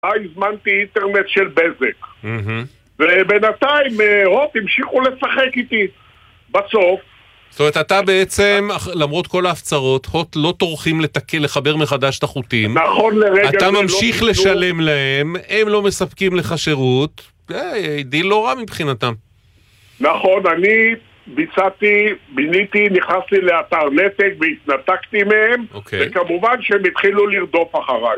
הזמנתי אינטרנט של בזק. ובינתיים הוט המשיכו לשחק איתי. בסוף זאת אומרת, אתה בעצם, למרות כל ההפצרות, הוט לא טורחים לחבר מחדש את החוטים. נכון לרגע. אתה ממשיך לשלם להם, הם לא מספקים לך שירות. דיל לא רע מבחינתם. נכון, אני ביניתי, נכנסתי לאתר נתק והתנתקתי מהם, וכמובן שהם התחילו לרדוף אחריי.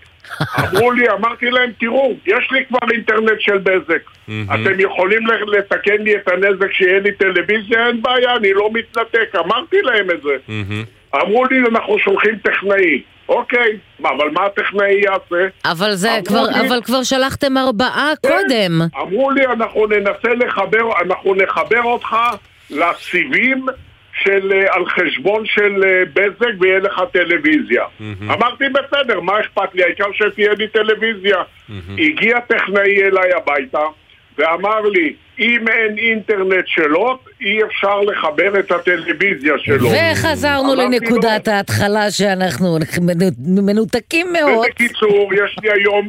אמרתי להם, תראו, יש לי כבר אינטרנט של בזק. אתם יכולים לתקן לי את הנזק שיהיה לי טלוויזיה? אין בעיה, אני לא מתנתק. אמרתי להם את זה. אמרו לי, אנחנו שולחים טכנאי. אוקיי, אבל מה הטכנאי יעשה? אבל כבר שלחתם 4 קודם. אמרו לי, אנחנו נחבר אותך לסיבים על חשבון של בזק ויהיה לך טלוויזיה. אמרתי בסדר, מה אכפת לי? העיקר שתהיה לי טלוויזיה. הגיע טכנאי אליי הביתה ואמר לי, אם אין אינטרנט שלו, אי אפשר לחבר את הטלוויזיה שלו. וחזרנו לנקודת ההתחלה שאנחנו מנותקים מאוד. בקיצור, יש לי היום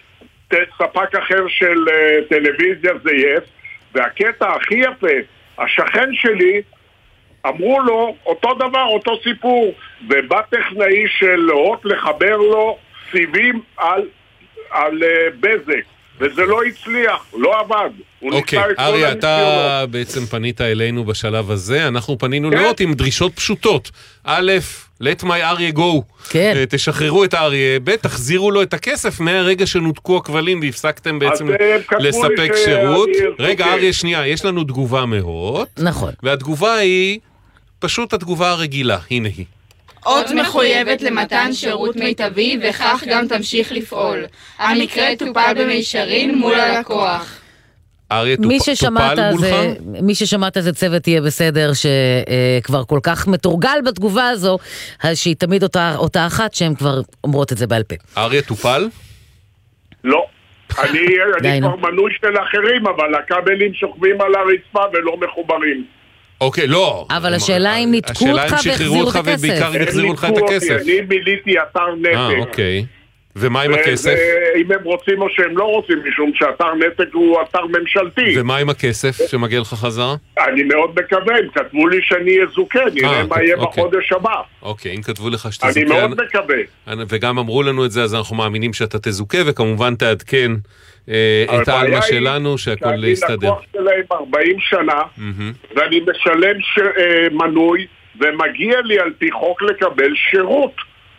ספק אחר של טלוויזיה, זה יס, והקטע הכי יפה, השכן שלי אמרו לו אותו דבר, אותו סיפור, ובא טכנאי של הוט לחבר לו סיבים על בזק, וזה לא הצליח, לא עבד. אוקיי, אריה, אתה בעצם פנית אלינו בשלב הזה, אנחנו פנינו להוט עם דרישות פשוטות. א', let my אריה go, תשחררו את האריה, ב', תחזירו לו את הכסף מהרגע שנותקו הכבלים והפסקתם בעצם לספק שירות. רגע, אריה, שנייה, יש לנו תגובה מהוט. נכון. והתגובה היא פשוט התגובה הרגילה, הנה היא. הוט מחויבת למתן שירות מיטבי וכך גם תמשיך לפעול. המקרה טופל במישרין מול הלקוח. אריה, טופל מולך? מי ששמעת זה צוות יהיה בסדר, שכבר כל כך מתורגל בתגובה הזו, שהיא תמיד אותה אחת שהן כבר אומרות את זה בעל פה. אריה, טופל? לא. אני כבר מנוי של אחרים, אבל הכבלים שוכבים על הרצפה ולא מחוברים. אוקיי, לא. אבל השאלה אם ניתקו אותך והחזירו את הכסף. ובעיקר אם החזירו לך את הכסף. אני מיליתי אתר נתק. אוקיי. ומה עם הכסף? אם הם רוצים או שהם לא רוצים, משום שאתר נתק הוא אתר ממשלתי. ומה עם הכסף שמגיע לך חזרה? אני מאוד מקווה, הם כתבו לי שאני אזוקה, נראה מה יהיה בחודש הבא. אוקיי, אם כתבו לך שתזוקה... אני מאוד מקווה. וגם אמרו לנו את זה, אז אנחנו מאמינים שאתה תזוקה, וכמובן תעדכן את העלמה שלנו, שהכל יסתדר. שאני לקוח שלהם 40 שנה, ואני משלם מנוי, ומגיע לי על פי חוק לקבל שירות.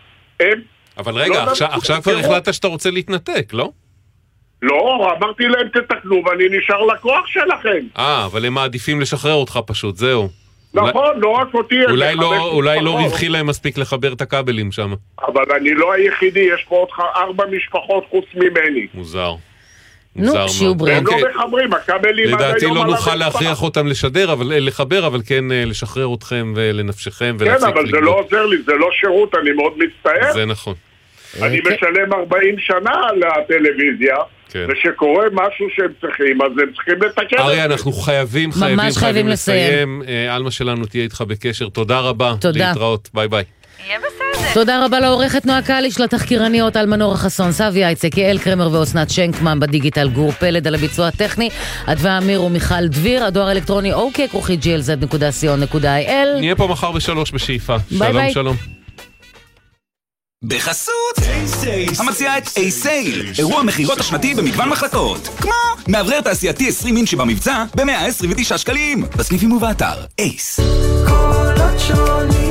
אבל רגע, עכשיו כבר החלטת שאתה רוצה להתנתק, לא? לא, אמרתי להם תתקנו ואני נשאר לקוח שלכם. אבל הם מעדיפים לשחרר אותך פשוט, זהו. נכון, לא רק אותי. אולי לא רווחי להם מספיק לחבר את הכבלים שם. אבל אני לא היחידי, יש פה עוד 4 משפחות חוץ ממני. מוזר. שיוברי. הם לא מחברים, הכבלים... לדעתי לא נוכל להכריח אותם לחבר, אבל כן לשחרר אתכם ולנפשכם. כן, אבל זה לא עוזר לי, זה לא שירות, אני מאוד מצטער. זה נכון. אני משלם 40 שנה לטלוויזיה, ושקורה משהו שהם צריכים, אז הם צריכים לתקן. אריה, אנחנו חייבים לסיים. אלמה שלנו תהיה איתך בקשר. תודה רבה. להתראות. ביי ביי. תודה רבה לעורכת נועה קליש, לתחקירניות אלמנורה חסון, סבי אייצק, יעל קרמר ואוסנת שנקמן, בדיגיטל גור פלד, על הביצוע הטכני, אדווה אמיר ומיכל דביר, הדואר האלקטרוני ok@glz.co.il. נהיה פה מחר ב3 בשאיפה. ביי ביי. שלום. בחסות המציעה את A-Sale, אירוע מחירות השנתי במגוון מחלקות, כמו מאוורר תעשייתי 20 אינץ' שבמבצע ב-129 שקלים, בסניפים ובאתר אייס. קולות שונים,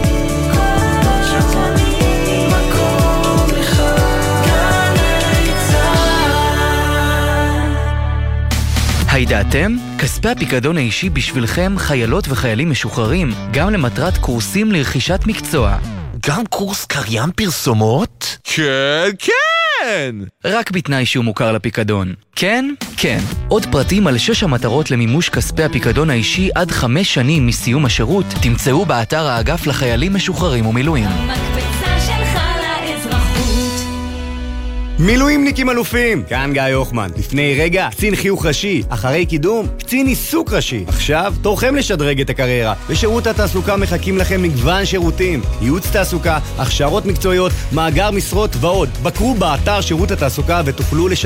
מקום אחד, גלי צה"ל. הידעתם? כספי הפיקדון האישי בשבילכם, חיילות וחיילים משוחררים, גם למטרת קורסים לרכישת מקצוע. גם קורס קריין פרסומות? כן, כן! רק בתנאי שהוא מוכר לפיקדון. כן? כן. עוד פרטים על 6 המטרות למימוש כספי הפיקדון האישי עד 5 שנים מסיום השירות, תמצאו באתר האגף לחיילים משוחררים ומילואים. המקבצה שלך לאזרחות. מילואימניקים אלופים, כאן גיא יוחמן. לפני רגע, קצין חיוך ראשי, אחרי קידום, קצין עיסוק ראשי. עכשיו, תורכם לשדרג את הקריירה. בשירות התעסוקה מחכים לכם מגוון שירותים, ייעוץ תעסוקה, הכשרות מקצועיות, מאגר משרות ועוד. בקרו באתר שירות התעסוקה ותוכלו לשדרג